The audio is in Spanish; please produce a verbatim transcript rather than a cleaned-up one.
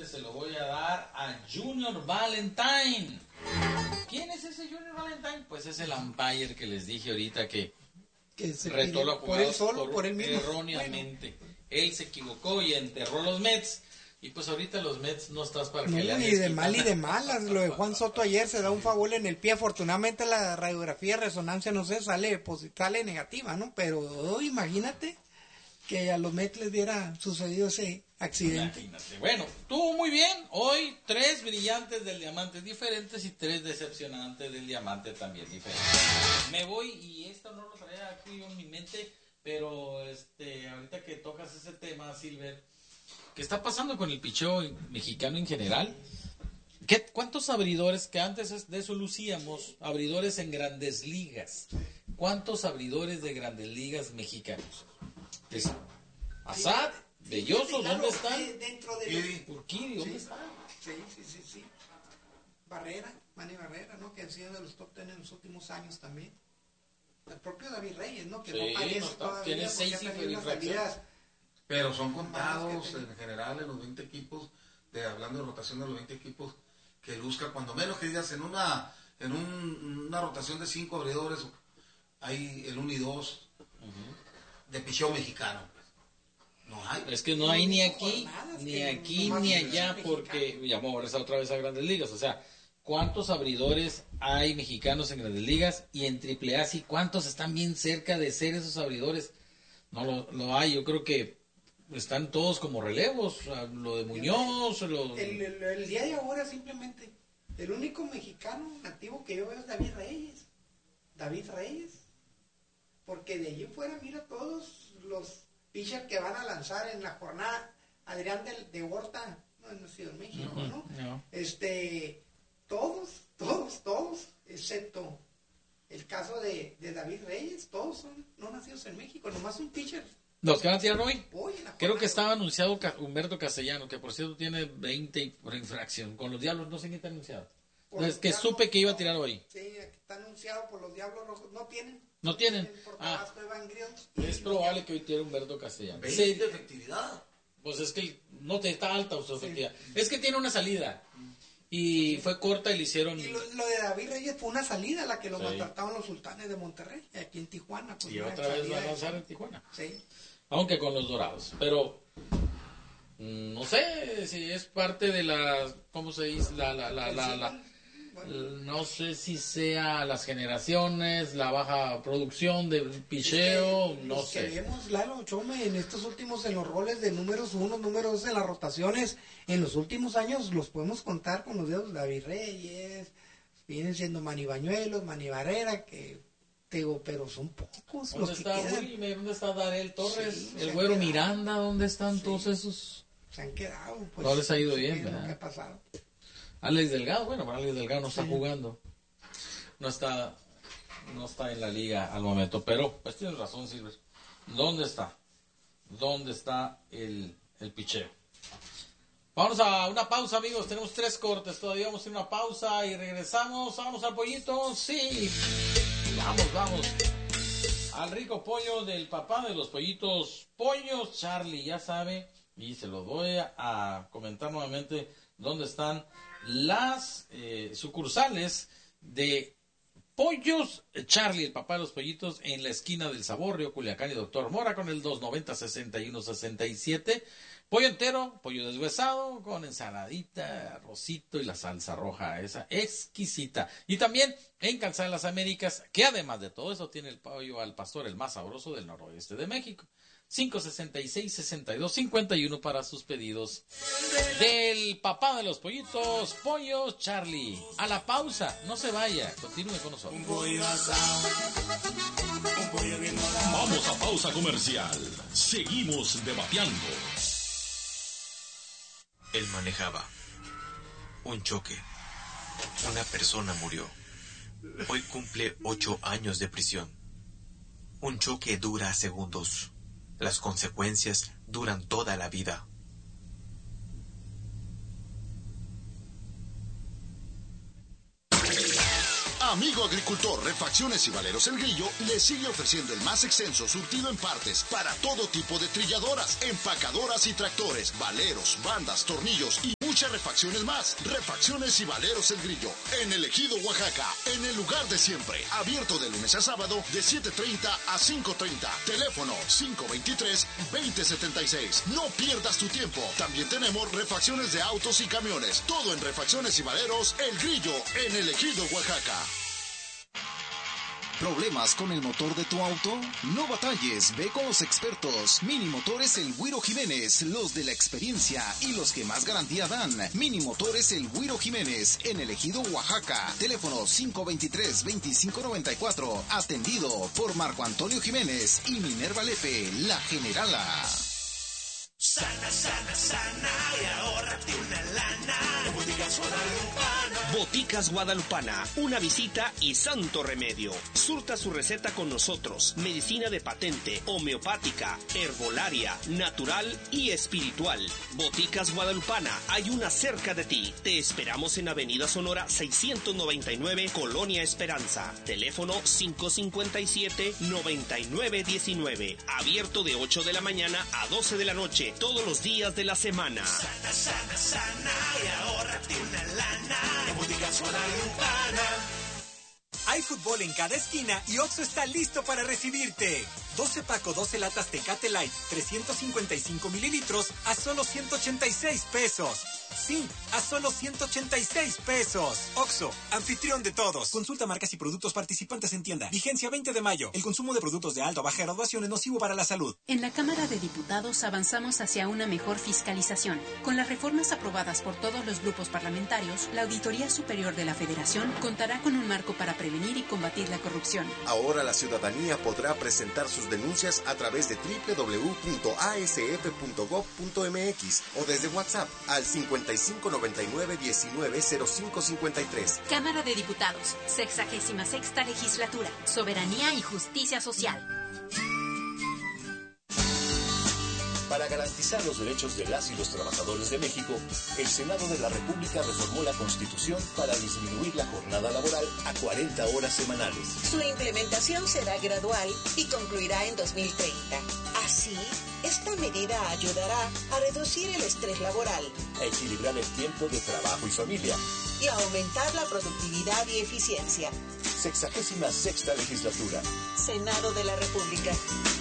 se lo voy a dar a Junior Valentine. ¿Quién es ese Junior Valentine? Pues es el umpire que les dije ahorita que, que se retó la jugada por él solo, por, por él mismo. Erróneamente. Bueno. Él se equivocó y enterró los Mets. Y pues ahorita los Mets no estás para que no, le y de mal y de malas. Lo de Juan Soto ayer se da un favor en el pie. Afortunadamente la radiografía de resonancia, no sé, sale, sale negativa, ¿no? Pero oh, imagínate que a los Mets les hubiera sucedido ese accidente. Imagínate. Bueno, estuvo muy bien. Hoy tres brillantes del diamante diferentes y tres decepcionantes del diamante también diferentes. Me voy y esto no lo traía aquí yo en mi mente, pero este ahorita que tocas ese tema, Silver, ¿qué está pasando con el picheo mexicano en general? ¿Qué, ¿Cuántos abridores, que antes de eso lucíamos, abridores en grandes ligas? ¿Cuántos abridores de grandes ligas mexicanos? Es, Assad, sí, Belloso, ¿dónde claro, están? De, dentro de Urquidi, ¿dónde sí, están? Sí, sí, sí, sí. Barrera, Manny Barrera, ¿no? Que han sido de los top ten en los últimos años también. El propio David Reyes, ¿no? Que sí, no aparece no está, todavía. Tiene seis infracciones. Pero son contados en general en los veinte equipos, de, hablando de rotación de los veinte equipos, que luzca cuando menos que digas en una en un, una rotación de cinco abridores, hay el uno y dos uh-huh. de picheo mexicano. No hay. Es que no hay ni aquí, ni aquí, ni allá, porque ya vamos a regresar otra vez a Grandes Ligas. O sea, ¿cuántos abridores hay mexicanos en Grandes Ligas? Y en Triple A, sí, ¿cuántos están bien cerca de ser esos abridores? No lo, lo hay, yo creo que están todos como relevos, lo de Muñoz, lo... El, el, el día de ahora simplemente, el único mexicano nativo que yo veo es David Reyes, David Reyes, porque de allí fuera, mira, todos los pitchers que van a lanzar en la jornada, Adrián de, de Horta, no ha nacido en México, uh-huh, ¿no? ¿no? Este, todos, todos, todos, excepto el caso de, de David Reyes, todos son no nacidos en México, nomás un pitcher. ¿Los que van a tirar hoy? hoy Creo que estaba anunciado Humberto Castellano, que por cierto tiene veinte por infracción. Con los Diablos no sé quién está anunciado. Es que supe diablos, que iba a tirar hoy. Sí, está anunciado por los Diablos Rojos. No tienen. No tienen. Por ah, Grill, es probable que hoy tire Humberto Castellano. veinte sí, de efectividad. Pues es que no te está alta su efectividad. Sí. Es que tiene una salida. Y sí. fue corta y le hicieron... Y lo, lo de David Reyes fue una salida, la que lo sí. maltrataban los Sultanes de Monterrey, aquí en Tijuana. Pues y otra vez va a lanzar en Tijuana. Sí. Aunque con los Dorados. Pero no sé si es parte de la... ¿Cómo se dice? La... la, la, la, la bueno. No sé si sea las generaciones, la baja producción de picheo, es que no sé. Que vemos, Lalo Chome, en estos últimos, en los roles de números uno, números dos, en las rotaciones, en los últimos años los podemos contar con los dedos. David Reyes, vienen siendo Manny Bañuelos, Manny Barrera, que te digo, pero son pocos ¿Dónde los está que quedan? Wilmer? ¿Dónde está Darel Torres? Sí, el Güero quedado. Miranda, ¿dónde están sí. todos esos? Se han quedado. Pues, no les ha ido bien, ¿verdad? ¿Qué ha pasado? Alex Delgado, bueno, Alex Delgado no está sí. jugando, no está, no está en la liga al momento, pero pues tienes razón, Silver. ¿Dónde está? ¿Dónde está el, el picheo? Vamos a una pausa, amigos, tenemos tres cortes, todavía vamos a ir a una pausa y regresamos, vamos al pollito, sí, vamos, vamos, al rico pollo del papá de los pollitos, Pollos Charlie, ya sabe, y se lo voy a comentar nuevamente, dónde están las eh, sucursales de Pollos Charlie, el papá de los pollitos, en la esquina del Sabor, Río Culiacán y Doctor Mora, con el dos noventa, sesenta y uno sesenta y siete. Pollo entero, pollo deshuesado, con ensaladita, arrocito y la salsa roja, esa exquisita. Y también en Calzada de las Américas, que además de todo eso tiene el pollo al pastor, el más sabroso del noroeste de México. cinco sesenta y seis, sesenta y dos, cincuenta y uno para sus pedidos. Del papá de los pollitos, Pollos Charlie. A la pausa, no se vaya, continúe con nosotros. Vamos a pausa comercial. Seguimos debateando. Él manejaba. Un choque. Una persona murió. Hoy cumple ocho años de prisión. Un choque dura segundos. Las consecuencias duran toda la vida. Amigo agricultor, Refacciones y Valeros El Grillo le sigue ofreciendo el más extenso surtido en partes para todo tipo de trilladoras, empacadoras y tractores, valeros, bandas, tornillos y mucho muchas refacciones más. Refacciones y Valeros El Grillo, en el Ejido, Oaxaca, en el lugar de siempre. Abierto de lunes a sábado de siete treinta a cinco treinta. Teléfono cinco veintitrés, veinte setenta y seis. No pierdas tu tiempo. También tenemos refacciones de autos y camiones. Todo en Refacciones y Valeros El Grillo, en el Ejido, Oaxaca. ¿Problemas con el motor de tu auto? No batalles, ve con los expertos. Mini Motores El Güiro Jiménez, los de la experiencia y los que más garantía dan. Mini Motores El Güiro Jiménez, en el Ejido, Oaxaca. Teléfono cinco veintitrés, veinticinco noventa y cuatro. Atendido por Marco Antonio Jiménez y Minerva Lepe, la generala. Sana, sana, sana y ahórrate una lana. Boticas Guadalupana. Boticas Guadalupana, una visita y santo remedio. Surta su receta con nosotros. Medicina de patente, homeopática, herbolaria, natural y espiritual. Boticas Guadalupana, hay una cerca de ti. Te esperamos en Avenida Sonora seiscientos noventa y nueve, Colonia Esperanza. Teléfono cinco cincuenta y siete, noventa y nueve diecinueve. Abierto de ocho de la mañana a doce de la noche. Todos los días de la semana. Sana, sana, sana y ahórrate una lana. En Boticas Guadalupana. Hay fútbol en cada esquina y Oxxo está listo para recibirte. doce Paco, doce latas Tecate Light, trescientos cincuenta y cinco mililitros a solo ciento ochenta y seis pesos. Sí, a solo ciento ochenta y seis pesos. Oxxo, anfitrión de todos. Consulta marcas y productos participantes en tienda. Vigencia veinte de mayo. El consumo de productos de alta o baja graduación es nocivo para la salud. En la Cámara de Diputados avanzamos hacia una mejor fiscalización. Con las reformas aprobadas por todos los grupos parlamentarios, la Auditoría Superior de la Federación contará con un marco para prevenir y combatir la corrupción. Ahora la ciudadanía podrá presentar sus denuncias a través de doble u doble u doble u punto a s f punto gob punto m x o desde WhatsApp al cincuenta y cinco noventa y nueve diecinueve cero cinco cincuenta y tres. Cámara de Diputados, sexagésima sexta legislatura, soberanía y justicia social. Para garantizar los derechos de las y los trabajadores de México, el Senado de la República reformó la Constitución para disminuir la jornada laboral a cuarenta horas semanales. Su implementación será gradual y concluirá en dos mil treinta. Así, esta medida ayudará a reducir el estrés laboral, a equilibrar el tiempo de trabajo y familia y a aumentar la productividad y eficiencia. Sexagésima sexta legislatura. Senado de la República.